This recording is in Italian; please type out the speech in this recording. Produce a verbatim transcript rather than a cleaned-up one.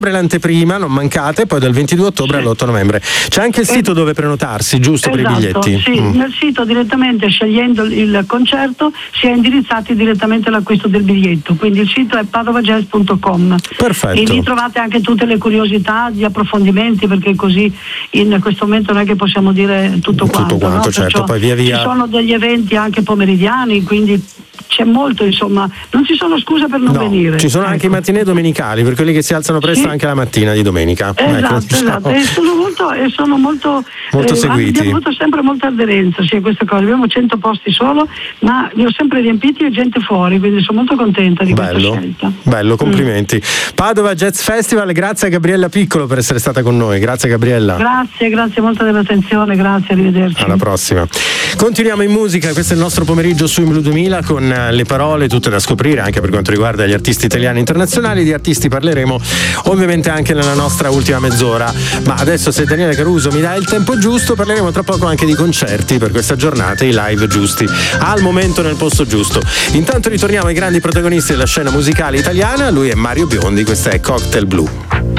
l'anteprima, non mancate, poi dal ventidue ottobre sì. all'otto novembre. C'è anche il sito dove prenotarsi, giusto, esatto, per i biglietti? Sì, mm. nel sito direttamente, scegliendo il concerto, si è indirizzati direttamente all'acquisto del biglietto, quindi il sito è padova jazz punto com. Perfetto. E lì trovate anche tutte le curiosità, gli approfondimenti, perché così in questo momento non è che possiamo dire tutto quanto. Tutto quanto, no? certo, poi via via. Ci sono degli eventi anche pomeridiani, quindi c'è molto, insomma, non ci sono scuse per non no, venire. Ci sono ecco. anche i mattinee domenicali, per quelli che si alzano presto sì. anche la mattina di domenica. Esatto, ecco, diciamo. esatto. E sono molto, e sono molto, molto eh, seguiti. Abbiamo avuto sempre molta aderenza sì, a queste cose. Abbiamo cento posti solo, ma li ho sempre riempiti e gente fuori, quindi sono molto contenta di bello, questa scelta. Bello, complimenti. Mm. Padova Jazz Festival, grazie a Gabriella Piccolo per essere stata con noi. Grazie Gabriella. Grazie, grazie molto dell'attenzione, grazie, arrivederci. Alla prossima. Continuiamo in musica, questo è il nostro pomeriggio su In Blu duemila con le parole tutte da scoprire anche per quanto riguarda gli artisti italiani e internazionali. Di artisti parleremo ovviamente anche nella nostra ultima mezz'ora, ma adesso, se Daniele Caruso mi dà il tempo giusto, parleremo tra poco anche di concerti per questa giornata, i live giusti al momento nel posto giusto. Intanto ritorniamo ai grandi protagonisti della scena musicale italiana. Lui è Mario Biondi, questa è Cocktail Blue.